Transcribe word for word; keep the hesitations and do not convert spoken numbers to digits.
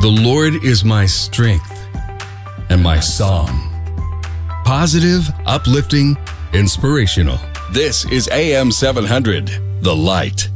The Lord is my strength and my song. Positive, uplifting, inspirational. This is A M seven hundred, The Light.